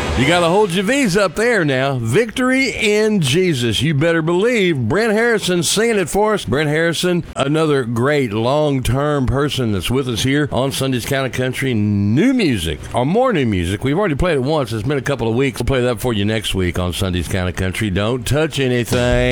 You got to hold your V's up there now. Victory in Jesus. You better believe. Brent Harrison singing it for us. Brent Harrison, another great long-term person that's with us here on Sunday's Kind of Country. New music, or more new music. We've already played it once. It's been a couple of weeks. We'll play that for you next week on Sunday's Kind of Country. Don't touch anything.